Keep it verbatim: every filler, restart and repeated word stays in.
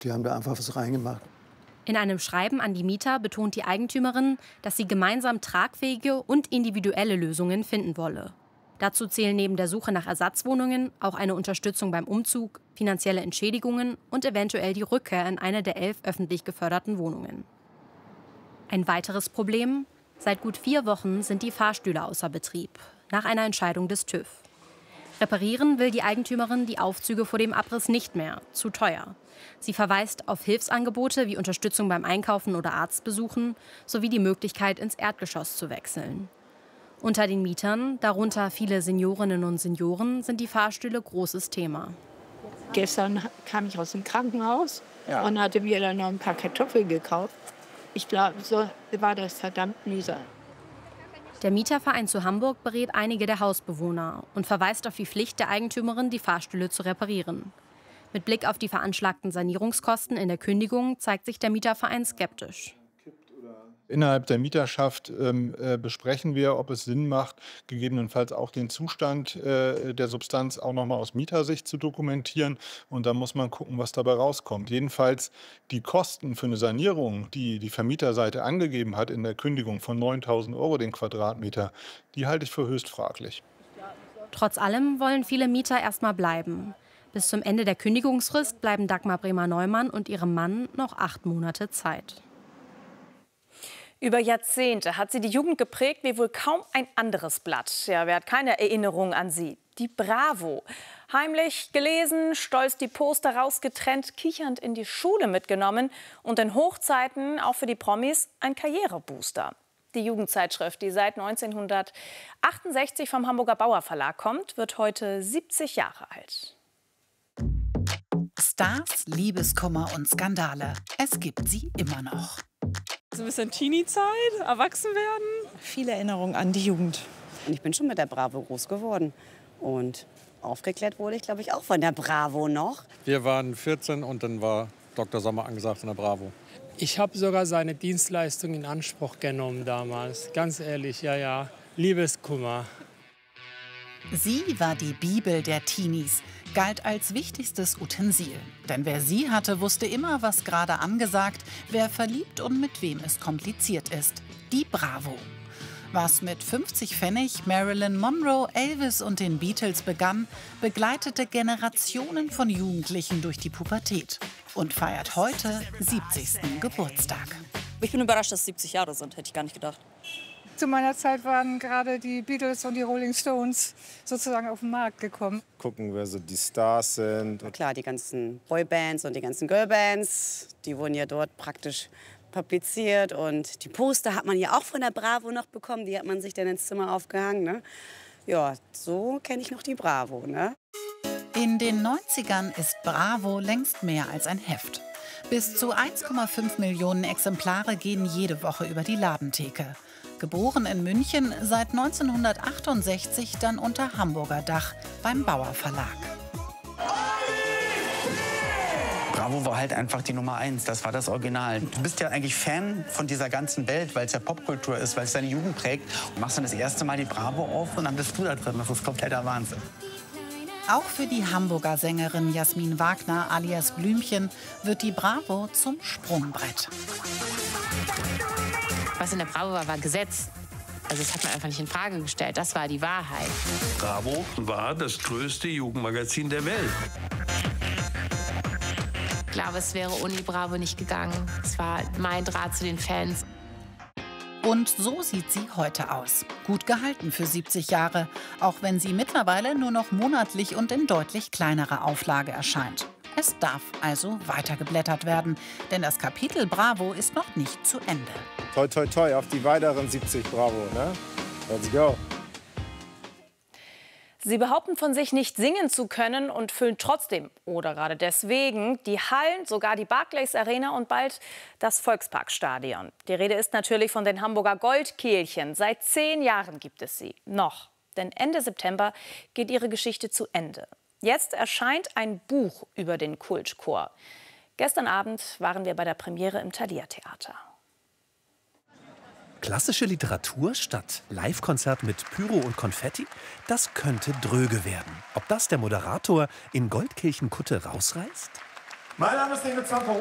Die haben da einfach was reingemacht. In einem Schreiben an die Mieter betont die Eigentümerin, dass sie gemeinsam tragfähige und individuelle Lösungen finden wolle. Dazu zählen neben der Suche nach Ersatzwohnungen auch eine Unterstützung beim Umzug, finanzielle Entschädigungen und eventuell die Rückkehr in eine der elf öffentlich geförderten Wohnungen. Ein weiteres Problem: Seit gut vier Wochen sind die Fahrstühle außer Betrieb, nach einer Entscheidung des TÜV. Reparieren will die Eigentümerin die Aufzüge vor dem Abriss nicht mehr, zu teuer. Sie verweist auf Hilfsangebote wie Unterstützung beim Einkaufen oder Arztbesuchen sowie die Möglichkeit, ins Erdgeschoss zu wechseln. Unter den Mietern, darunter viele Seniorinnen und Senioren, sind die Fahrstühle großes Thema. Gestern kam ich aus dem Krankenhaus Ja. und hatte mir dann noch ein paar Kartoffeln gekauft. Ich glaube, so war das verdammt mühsam. Der Mieterverein zu Hamburg berät einige der Hausbewohner und verweist auf die Pflicht der Eigentümerin, die Fahrstühle zu reparieren. Mit Blick auf die veranschlagten Sanierungskosten in der Kündigung zeigt sich der Mieterverein skeptisch. Innerhalb der Mieterschaft ähm, äh, besprechen wir, ob es Sinn macht, gegebenenfalls auch den Zustand äh, der Substanz auch noch mal aus Mietersicht zu dokumentieren. Und da muss man gucken, was dabei rauskommt. Jedenfalls die Kosten für eine Sanierung, die die Vermieterseite angegeben hat in der Kündigung von neuntausend Euro den Quadratmeter, die halte ich für höchst fraglich. Trotz allem wollen viele Mieter erst mal bleiben. Bis zum Ende der Kündigungsfrist bleiben Dagmar Bremer-Neumann und ihrem Mann noch acht Monate Zeit. Über Jahrzehnte hat sie die Jugend geprägt wie wohl kaum ein anderes Blatt. Ja, wer hat keine Erinnerung an sie? Die Bravo. Heimlich gelesen, stolz die Poster rausgetrennt, kichernd in die Schule mitgenommen und in Hochzeiten auch für die Promis ein Karrierebooster. Die Jugendzeitschrift, die seit neunzehnhundertachtundsechzig vom Hamburger Bauer Verlag kommt, wird heute siebzig Jahre alt. Stars, Liebeskummer und Skandale. Es gibt sie immer noch. So ein bisschen Teenie-Zeit, erwachsen werden. Viele Erinnerungen an die Jugend. Und ich bin schon mit der Bravo groß geworden. Und aufgeklärt wurde ich, glaube ich, auch von der Bravo noch. Wir waren vierzehn und dann war Doktor Sommer angesagt in der Bravo. Ich habe sogar seine Dienstleistung in Anspruch genommen damals. Ganz ehrlich, ja, ja. Liebeskummer. Sie war die Bibel der Teenies, galt als wichtigstes Utensil. Denn wer sie hatte, wusste immer, was gerade angesagt, wer verliebt und mit wem es kompliziert ist. Die Bravo. Was mit fünfzig Pfennig Marilyn Monroe, Elvis und den Beatles begann, begleitete Generationen von Jugendlichen durch die Pubertät und feiert heute siebzigsten Geburtstag. Ich bin überrascht, dass es siebzig Jahre sind, hätte ich gar nicht gedacht. Zu meiner Zeit waren gerade die Beatles und die Rolling Stones sozusagen auf den Markt gekommen. Gucken, wer so die Stars sind. Na klar, die ganzen Boybands und die ganzen Girlbands, die wurden ja dort praktisch publiziert. Und die Poster hat man ja auch von der Bravo noch bekommen. Die hat man sich dann ins Zimmer aufgehangen. Ne? Ja, so kenne ich noch die Bravo. Ne? In den neunzigern ist Bravo längst mehr als ein Heft. Bis zu eins Komma fünf Millionen Exemplare gehen jede Woche über die Ladentheke. Geboren in München, seit neunzehnhundertachtundsechzig dann unter Hamburger Dach beim Bauer Verlag. Bravo war halt einfach die Nummer eins, das war das Original. Du bist ja eigentlich Fan von dieser ganzen Welt, weil es ja Popkultur ist, weil es deine Jugend prägt. Du machst dann das erste Mal die Bravo auf und dann bist du da drin. Das ist kompletter Wahnsinn. Auch für die Hamburger Sängerin Jasmin Wagner alias Blümchen wird die Bravo zum Sprungbrett. Was in der Bravo war, war Gesetz. Also das hat man einfach nicht in Frage gestellt. Das war die Wahrheit. Bravo war das größte Jugendmagazin der Welt. Ich glaube, es wäre ohne die Bravo nicht gegangen. Es war mein Draht zu den Fans. Und so sieht sie heute aus. Gut gehalten für siebzig Jahre, auch wenn sie mittlerweile nur noch monatlich und in deutlich kleinerer Auflage erscheint. Es darf also weitergeblättert werden, denn das Kapitel Bravo ist noch nicht zu Ende. Toi, toi, toi, auf die weiteren siebzig Bravo, ne? Let's go. Sie behaupten von sich, nicht singen zu können und füllen trotzdem oder gerade deswegen die Hallen, sogar die Barclays Arena und bald das Volksparkstadion. Die Rede ist natürlich von den Hamburger Goldkehlchen. Seit zehn Jahren gibt es sie. Noch. Denn Ende September geht ihre Geschichte zu Ende. Jetzt erscheint ein Buch über den Kultchor. Gestern Abend waren wir bei der Premiere im Thalia Theater. Klassische Literatur statt Live-Konzert mit Pyro und Konfetti? Das könnte dröge werden. Ob das der Moderator in Goldkehlchen-Kutte rausreißt? Mein Name ist Inge Zamper.